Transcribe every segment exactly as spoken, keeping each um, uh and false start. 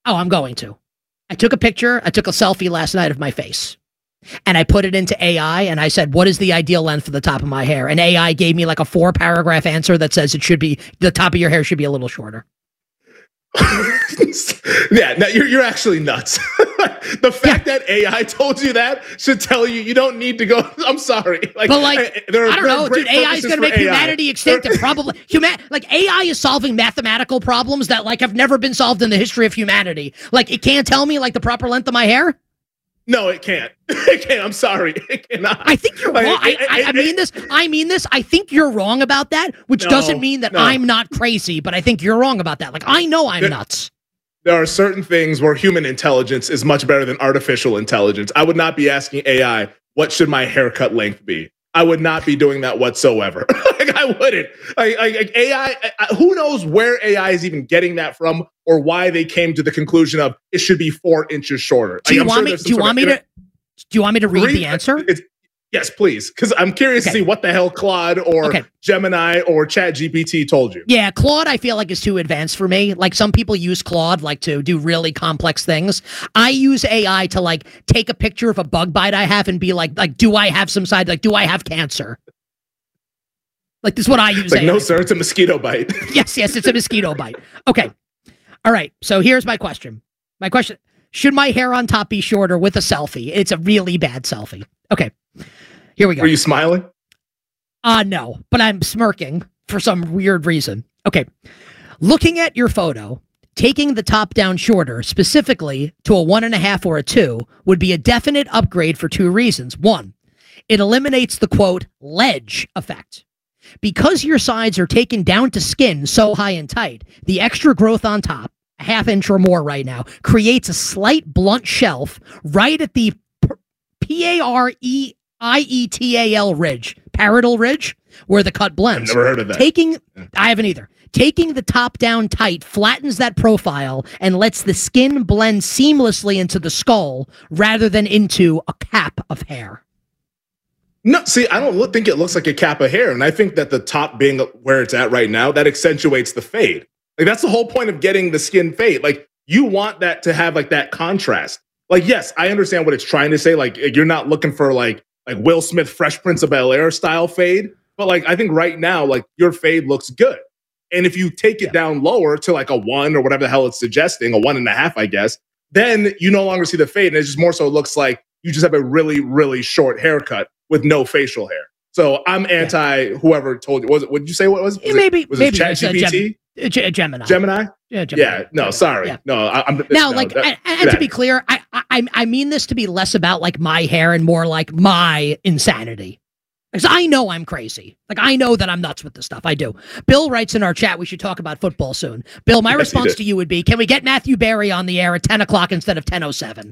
Oh, I'm going to. I took a picture. I took a selfie last night of my face. And I put it into A I, and I said, what is the ideal length for the top of my hair? And A I gave me like a four-paragraph answer that says it should be, the top of your hair should be a little shorter. Yeah, no, you're you're actually nuts. The fact yeah. that A I told you that should tell you you don't need to go. I'm sorry, like, but like there are, I don't know, dude. A I is going to make A I. Humanity extinct, and probably human. Like A I is solving mathematical problems that like have never been solved in the history of humanity. Like it can't tell me like the proper length of my hair. No, it can't. It can't. I'm sorry. It cannot. I think you're like, wrong. It, it, I, I, I mean this. I mean this. I think you're wrong about that, which no, doesn't mean that no. I'm not crazy, but I think you're wrong about that. Like, I know I'm there, nuts. There are certain things where human intelligence is much better than artificial intelligence. I would not be asking A I, what should my haircut length be? I would not be doing that whatsoever. Like, I wouldn't. Like, like A I, I, who knows where A I is even getting that from, or why they came to the conclusion of it should be four inches shorter. Do you like, want me? Do you want me to? Do you want me to read, read the answer? It's, yes, please, because I'm curious okay. to see what the hell Claude or okay. Gemini or ChatGPT told you. Yeah, Claude, I feel like is too advanced for me. Like some people use Claude like to do really complex things. I use A I to like take a picture of a bug bite I have and be like, like, do I have some side? Like, do I have cancer? Like this is what I use. It's like, A I no, sir, it's a mosquito bite. Yes, yes, it's a mosquito bite. Okay, all right. So here's my question. My question. Should my hair on top be shorter with a selfie? It's a really bad selfie. Okay, here we go. Were you smiling? Uh, no, but I'm smirking for some weird reason. Okay, looking at your photo, taking the top down shorter, specifically to a one and a half or a two, would be a definite upgrade for two reasons. One, it eliminates the, quote, ledge effect. Because your sides are taken down to skin so high and tight, the extra growth on top, a half inch or more right now, creates a slight blunt shelf right at the P A R E I E T A L ridge, parietal ridge, where the cut blends. I've never heard of that. Taking, I haven't either. Taking the top down tight flattens that profile and lets the skin blend seamlessly into the skull rather than into a cap of hair. No, see, I don't look, think it looks like a cap of hair. And I think that the top being where it's at right now, that accentuates the fade. Like, that's the whole point of getting the skin fade. Like, you want that to have, like, that contrast. Like, yes, I understand what it's trying to say. Like, you're not looking for, like, like Will Smith, Fresh Prince of Bel-Air style fade. But, like, I think right now, like, your fade looks good. And if you take it yeah. down lower to, like, a one or whatever the hell it's suggesting, a one and a half, I guess, then you no longer see the fade. And it just more so looks like you just have a really, really short haircut with no facial hair. So I'm anti yeah. whoever told you. Was it? What did you say? What was it? Was maybe it, was maybe it ChatGPT? Gem- G- Gemini. Gemini. Yeah. Gemini. Yeah. No. Sorry. Yeah. No. I, I'm now no, like that, and, and to be clear, I, I I mean this to be less about like my hair and more like my insanity. Because I know I'm crazy. Like I know that I'm nuts with this stuff. I do. Bill writes in our chat we should talk about football soon. Bill, my yes, response to you would be: can we get Matthew Berry on the air at ten o'clock instead of ten oh seven?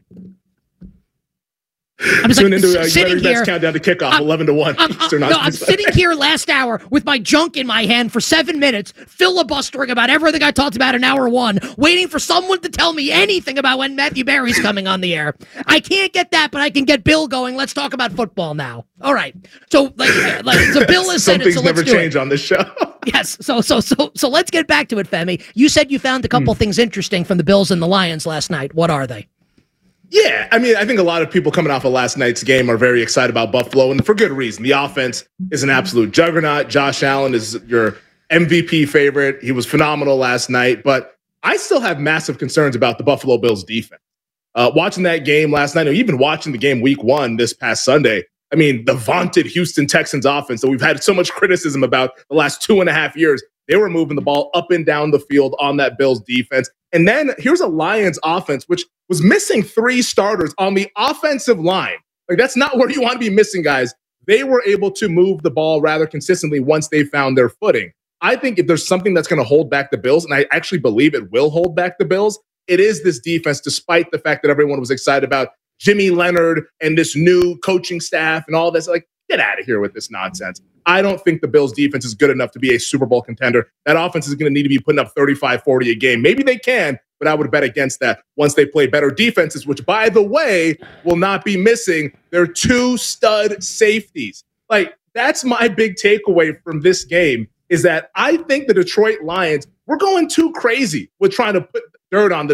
I'm just Tune like, into uh, sitting here, countdown to kickoff, I'm, eleven to one. I'm, I'm, no, I'm sitting here last hour with my junk in my hand for seven minutes, filibustering about everything I talked about in hour one, waiting for someone to tell me anything about when Matthew Berry's coming on the air. I can't get that, but I can get Bill going. Let's talk about football now. All right. So, like, like so Bill has said it, so let's never do change it. on this show. Yes. So, so, so, so let's get back to it, Femi. You said you found a couple hmm. things interesting from the Bills and the Lions last night. What are they? Yeah, I mean, I think a lot of people coming off of last night's game are very excited about Buffalo, and for good reason. The offense is an absolute juggernaut. Josh Allen is your M V P favorite. He was phenomenal last night, but I still have massive concerns about the Buffalo Bills defense. Uh, watching that game last night, or even watching the game week one this past Sunday, I mean, the vaunted Houston Texans offense that we've had so much criticism about the last two and a half years, they were moving the ball up and down the field on that Bills defense. And then here's a Lions offense, which was missing three starters on the offensive line. Like, that's not where you want to be missing guys. They were able to move the ball rather consistently once they found their footing. I think if there's something that's going to hold back the Bills, and I actually believe it will hold back the Bills, it is this defense, despite the fact that everyone was excited about Jimmy Leonard and this new coaching staff and all this. Like, get out of here with this nonsense. I don't think the Bills defense is good enough to be a Super Bowl contender. That offense is going to need to be putting up thirty-five, forty a game. Maybe they can, but I would bet against that once they play better defenses, which, by the way, will not be missing their two stud safeties. Like, that's my big takeaway from this game, is that I think the Detroit Lions, we're going too crazy with trying to put dirt on the